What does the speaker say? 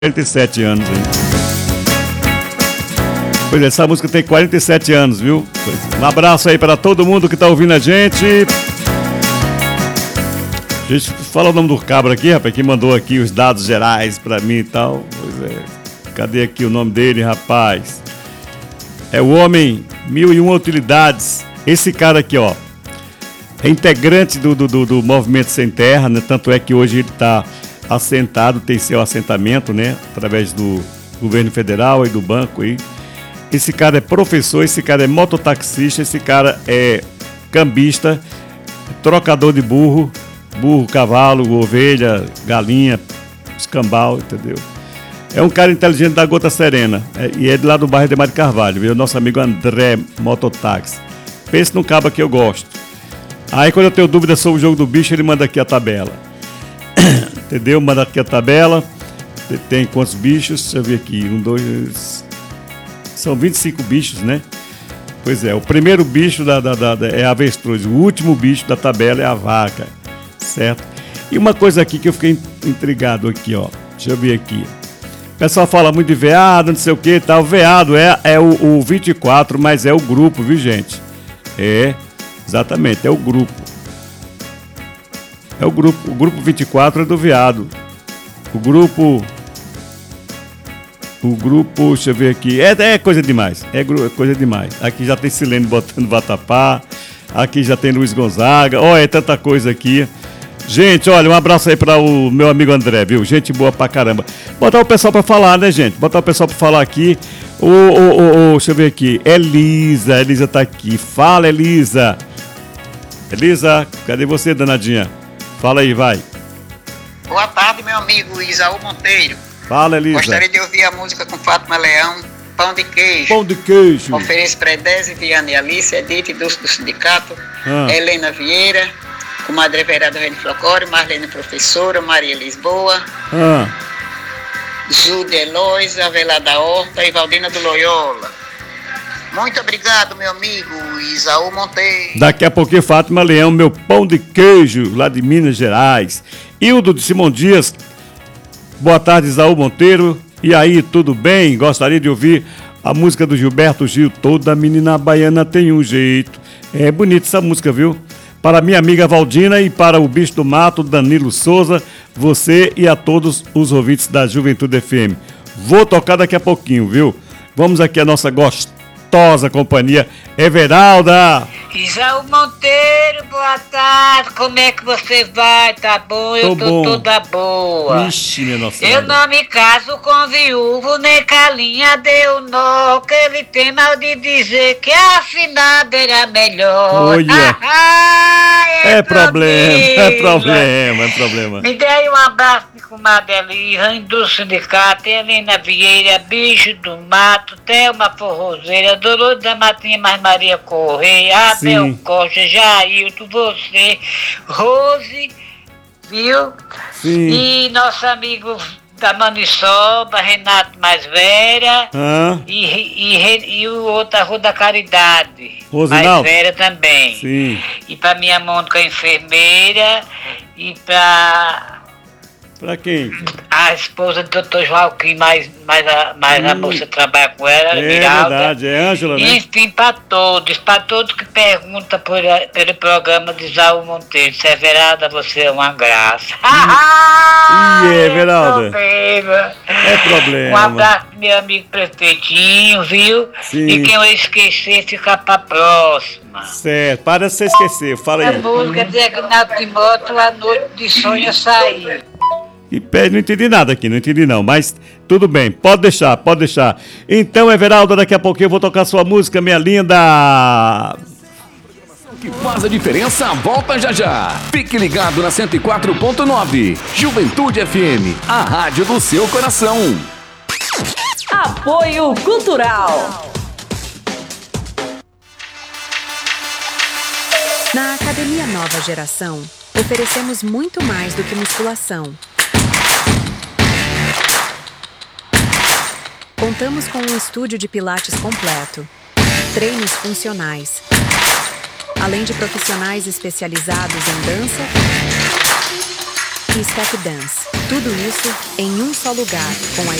47 anos, hein? Pois é, essa música tem 47 anos, viu? Um abraço aí para todo mundo que tá ouvindo a gente. Gente, fala o nome do cabra aqui, rapaz, que mandou aqui os dados gerais pra mim e tal. Pois é. Cadê aqui o nome dele, rapaz? É o homem 1001 utilidades. Esse cara aqui, ó, é integrante do Movimento Sem Terra, né? Tanto é que hoje ele tá assentado, tem seu assentamento, né? Através do governo federal e do banco aí. Esse cara é professor, esse cara é mototaxista, esse cara é cambista, trocador de burro, cavalo, ovelha, galinha, escambau, entendeu? É um cara inteligente da Gota Serena, e é de lá do bairro de Mário Carvalho, viu? Nosso amigo André Mototáxi. Pense num cabo que eu gosto. Aí quando eu tenho dúvida sobre o jogo do bicho, ele manda aqui a tabela. Entendeu? Manda aqui a tabela. Tem quantos bichos? Deixa eu ver aqui. 1, 2... São 25 bichos, né? Pois é, o primeiro bicho é a avestruz. O último bicho da tabela é a vaca. Certo? E uma coisa aqui que eu fiquei intrigado aqui, ó. Deixa eu ver aqui. O pessoal fala muito de veado, não sei o que e tal. Veado é o 24, mas é o grupo, viu, gente? É, exatamente, é o grupo. É o grupo 24 é do veado. O grupo, deixa eu ver aqui, é coisa demais, é coisa demais. Aqui já tem Silene botando vatapá, aqui já tem Luiz Gonzaga, é tanta coisa aqui. Gente, olha, um abraço aí para o meu amigo André, viu? Gente boa pra caramba. Botar o pessoal pra falar, né, gente? Botar o pessoal pra falar aqui. Deixa eu ver aqui, Elisa tá aqui. Fala, Elisa. Elisa, cadê você, danadinha? Fala aí, vai. Boa tarde, meu amigo Isaú Monteiro. Fala, Elisa. Gostaria de ouvir a música com Fátima Leão, Pão de Queijo. Pão de Queijo. Ofereço para Edese, Viana e Alice, Edith, Dulce do Sindicato, Helena Vieira, Comadre Verada Rene Flocório, Marlene Professora, Maria Lisboa, Júlia Eloísa, Velada Horta e Valdina do Loyola. Muito obrigado, meu amigo Isaú Monteiro. Daqui a pouquinho, Fátima Leão, meu pão de queijo, lá de Minas Gerais. Hildo de Simão Dias, boa tarde, Isaú Monteiro. E aí, tudo bem? Gostaria de ouvir a música do Gilberto Gil, Toda Menina Baiana Tem Um Jeito. É bonita essa música, viu? Para minha amiga Valdina e para o Bicho do Mato, Danilo Souza, você e a todos os ouvintes da Juventude FM. Vou tocar daqui a pouquinho, viu? Vamos aqui a nossa gostosa companhia, Everalda. Isaú Monteiro, boa tarde, como é que você vai? Tá bom? Eu tô toda boa. Ixi, minha nossa. Eu não me caso com viúvo, nem calinha deu nó, que ele tem mal de dizer que a afinada era melhor. Olha. É problema. Me dê um abraço de comadre Elisa, do Sindicato, Helena Vieira, Bicho do Mato, Thelma Forrozeira, Dolores da Matinha, mais Maria Correia, Abel Costa, Jailton, você, Rose, viu? Sim. E nosso amigo da Maniçoba, Renato Mais Velha, e o outro, a Rua da Caridade, Rosinaldo. Mais velha também. Sim. E pra minha Mônica enfermeira, e pra quem? a esposa do Dr. Joaquim, mais a moça que trabalha com ela, Miralda. Verdade, é Ângela, né? Enfim, para todos que perguntam pelo programa de Isaú Monteiro. Severada, você é uma graça. Everalda. É problema. Um abraço pro meu amigo prefeitinho, viu? Sim. E quem eu esquecer, fica pra próxima. Certo, para de você esquecer, fala aí. A música de Agnaldo Timóteo, A Noite de Sonho Sair. Não entendi nada aqui, não entendi não, mas tudo bem, pode deixar. Então, Everaldo, daqui a pouquinho eu vou tocar sua música, minha linda. Que faz a diferença, volta já. Fique ligado na 104.9, Juventude FM, a rádio do seu coração. Apoio Cultural. Na Academia Nova Geração, oferecemos muito mais do que musculação. Contamos com um estúdio de pilates completo, treinos funcionais, além de profissionais especializados em dança, e Step Dance. Tudo isso em um só lugar, com a